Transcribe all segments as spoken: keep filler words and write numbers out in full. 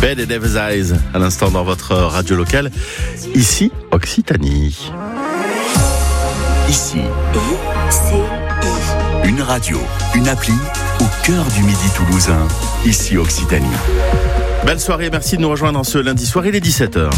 Bed et Devil's Eyes, à l'instant dans votre radio locale, ici, Occitanie. Ici, une radio, une appli au cœur du Midi toulousain, ici Occitanie. Belle soirée, merci de nous rejoindre ce lundi soir, il est dix-sept heures.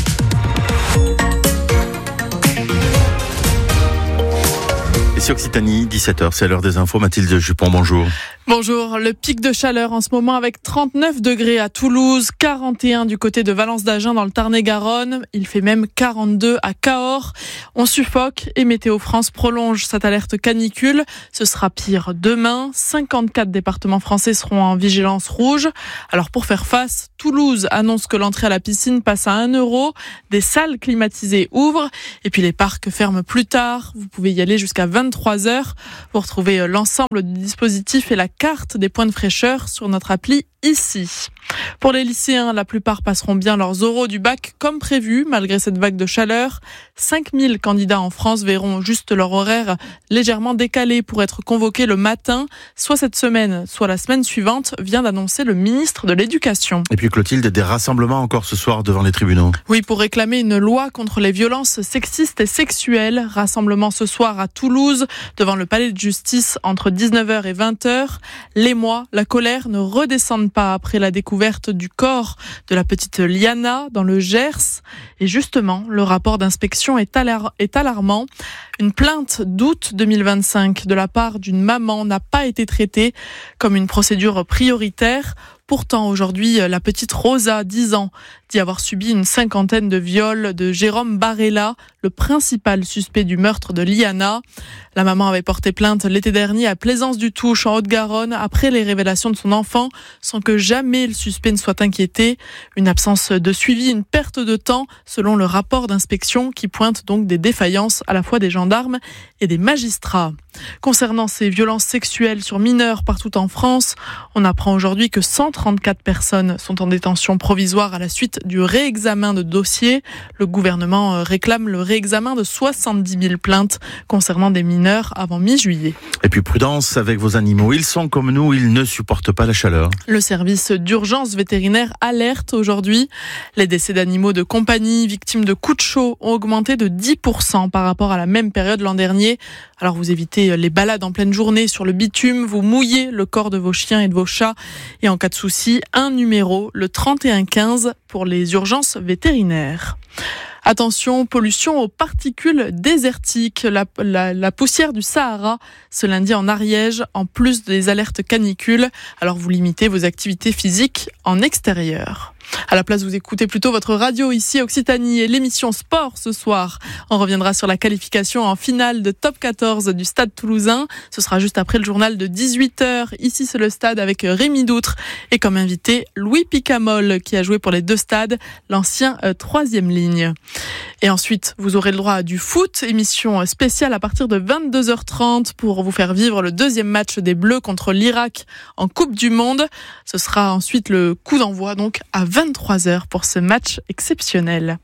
Ici Occitanie, dix-sept heures, c'est l'heure des infos. Mathilde Jupon, bonjour. Bonjour, le pic de chaleur en ce moment avec trente-neuf degrés à Toulouse, quarante et un du côté de Valence d'Agen dans le Tarn-et-Garonne. Il fait même quarante-deux à Cahors. On suffoque et Météo France prolonge cette alerte canicule. Ce sera pire demain. cinquante-quatre départements français seront en vigilance rouge. Alors pour faire face, Toulouse annonce que l'entrée à la piscine passe à un euro. Des salles climatisées ouvrent et puis les parcs ferment plus tard. Vous pouvez y aller jusqu'à vingt-trois heures. Vous retrouvez l'ensemble du dispositif et la carte des points de fraîcheur sur notre appli ici. Pour les lycéens, la plupart passeront bien leurs oraux du bac comme prévu, malgré cette vague de chaleur. cinq mille candidats en France verront juste leur horaire légèrement décalé pour être convoqués le matin, soit cette semaine, soit la semaine suivante, vient d'annoncer le ministre de l'Éducation. Et puis Clotilde, des rassemblements encore ce soir devant les tribunaux. Oui, pour réclamer une loi contre les violences sexistes et sexuelles. Rassemblement ce soir à Toulouse, devant le palais de justice entre dix-neuf heures et vingt heures. L'émoi, la colère ne redescendent pas après la découverte du corps de la petite Liana dans le Gers. Et justement, le rapport d'inspection est, alar- est alarmant. Une plainte d'août deux mille vingt-cinq de la part d'une maman n'a pas été traitée comme une procédure prioritaire. Pourtant, aujourd'hui, la petite Rosa, dix ans, dit avoir subi une cinquantaine de viols de Jérôme Barella, le principal suspect du meurtre de Liana. La maman avait porté plainte l'été dernier à Plaisance-du-Touche, en Haute-Garonne, après les révélations de son enfant, sans que jamais le suspect ne soit inquiété. Une absence de suivi, une perte de temps, selon le rapport d'inspection qui pointe donc des défaillances à la fois des gendarmes et des magistrats. Concernant ces violences sexuelles sur mineurs partout en France, on apprend aujourd'hui que cent trente-quatre personnes sont en détention provisoire à la suite du réexamen de dossiers. Le gouvernement réclame le réexamen de soixante-dix mille plaintes concernant des mineurs avant mi-juillet. Et puis prudence avec vos animaux, ils sont comme nous, ils ne supportent pas la chaleur. Le service d'urgence vétérinaire alerte aujourd'hui. Les décès d'animaux de compagnie victimes de coups de chaud ont augmenté de dix pour cent par rapport à la même période l'an dernier. Alors vous évitez les balades en pleine journée sur le bitume, vous mouillez le corps de vos chiens et de vos chats. Et en cas de souci, un numéro, le trente et un quinze pour les urgences vétérinaires. Attention, pollution aux particules désertiques. La, la, la poussière du Sahara, ce lundi en Ariège, en plus des alertes canicules. Alors vous limitez vos activités physiques en extérieur. À la place, vous écoutez plutôt votre radio ici Occitanie et l'émission Sport ce soir. On reviendra sur la qualification en finale de top quatorze du Stade Toulousain. Ce sera juste après le journal de dix-huit heures. Ici, c'est le Stade avec Rémi Doutre et comme invité, Louis Picamol qui a joué pour les deux stades, l'ancien euh, troisième ligne. Et ensuite, vous aurez le droit à du foot, émission spéciale à partir de vingt-deux heures trente pour vous faire vivre le deuxième match des Bleus contre l'Irak en Coupe du Monde. Ce sera ensuite le coup d'envoi donc à vingt-trois heures pour ce match exceptionnel.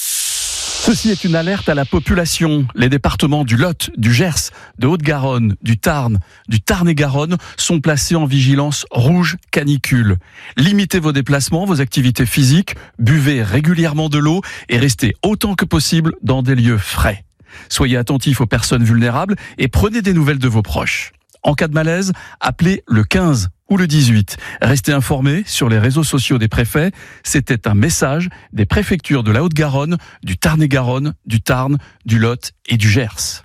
Ceci est une alerte à la population. Les départements du Lot, du Gers, de Haute-Garonne, du Tarn, du Tarn-et-Garonne sont placés en vigilance rouge canicule. Limitez vos déplacements, vos activités physiques, buvez régulièrement de l'eau et restez autant que possible dans des lieux frais. Soyez attentifs aux personnes vulnérables et prenez des nouvelles de vos proches. En cas de malaise, appelez le quinze ou le dix-huit. Restez informés sur les réseaux sociaux des préfets. C'était un message des préfectures de la Haute-Garonne, du Tarn-et-Garonne, du Tarn, du Lot et du Gers.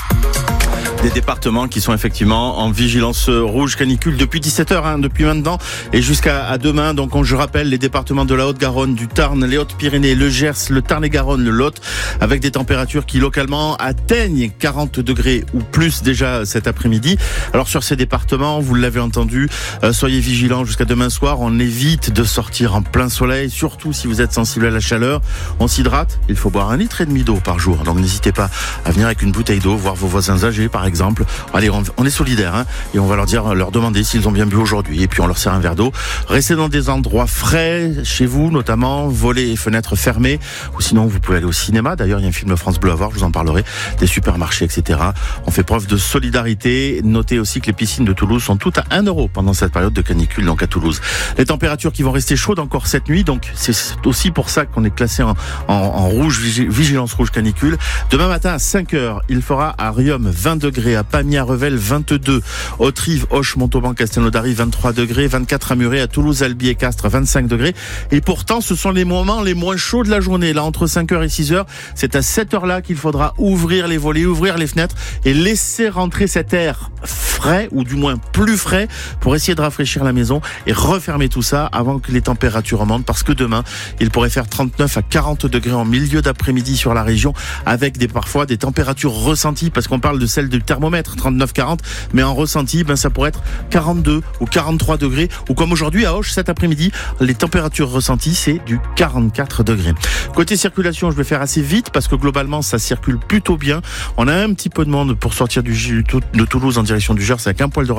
Des départements qui sont effectivement en vigilance rouge canicule depuis dix-sept heures, hein, depuis maintenant et jusqu'à à demain. Donc, je rappelle, les départements de la Haute-Garonne, du Tarn, les Hautes-Pyrénées, le Gers, le Tarn-et-Garonne, le Lot, avec des températures qui localement atteignent quarante degrés ou plus déjà cet après-midi. Alors, sur ces départements, vous l'avez entendu, euh, soyez vigilants jusqu'à demain soir. On évite de sortir en plein soleil, surtout si vous êtes sensible à la chaleur. On s'hydrate. Il faut boire un litre et demi d'eau par jour. Donc, n'hésitez pas à venir avec une bouteille d'eau, voir vos voisins âgés, par exemple. exemple. Allez, on, on est solidaires, hein, et on va leur dire, leur demander s'ils ont bien bu aujourd'hui, et puis on leur sert un verre d'eau. Restez dans des endroits frais, chez vous notamment, volets et fenêtres fermées, ou sinon vous pouvez aller au cinéma. D'ailleurs, il y a un film France Bleu à voir, je vous en parlerai, des supermarchés, et cetera. On fait preuve de solidarité. Notez aussi que les piscines de Toulouse sont toutes à un euro pendant cette période de canicule, donc à Toulouse. Les températures qui vont rester chaudes encore cette nuit, donc c'est aussi pour ça qu'on est classé en, en, en rouge, vigilance rouge canicule. Demain matin à cinq heures, il fera à Riom vingt degrés, à Pamiers, Revel vingt-deux, Autrive, Auch, Montauban, Castelnaudary vingt-trois degrés, vingt-quatre à Muret, à Toulouse, Albi et Castres vingt-cinq degrés. Et pourtant, ce sont les moments les moins chauds de la journée. Là, entre cinq heures et six heures, c'est à cette heure-là qu'il faudra ouvrir les volets, ouvrir les fenêtres et laisser rentrer cet air frais, ou du moins plus frais, pour essayer de rafraîchir la maison et refermer tout ça avant que les températures remontent, parce que demain, il pourrait faire trente-neuf à quarante degrés en milieu d'après-midi sur la région, avec des, parfois des températures ressenties, parce qu'on parle de celle du thermomètre, trente-neuf quarante, mais en ressenti, ben, ça pourrait être quarante-deux ou quarante-trois degrés, ou comme aujourd'hui à Auch cet après-midi, les températures ressenties, c'est du quarante-quatre degrés. Côté circulation, je vais faire assez vite, parce que globalement, ça circule plutôt bien. On a un petit peu de monde pour sortir du, de Toulouse en direction du Gers, avec un poil de